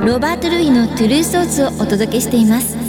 ロバート・ルイのトゥルーソースをお届けしています。